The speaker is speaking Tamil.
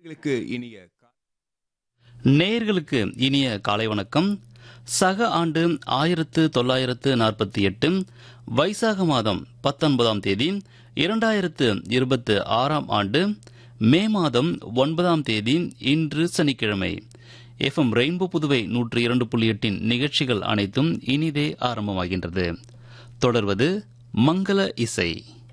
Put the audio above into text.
நேயர்களுக்கு இனிய நேயர்களுக்கு இனிய காலை வணக்கம். சக ஆண்டு 1948 வைசாக மாதம் 19ஆம் தேதி 2026 ஆண்டு மே மாதம் 9ஆம் தேதி இன்று சனிக்கிழமை. FM ரெயின்போ புதுவை 102.8 நிகழ்ச்சிகள் அனைத்தும் இனிதே ஆரம்பமாகின்றது. தொடர்வது மங்கள இசை.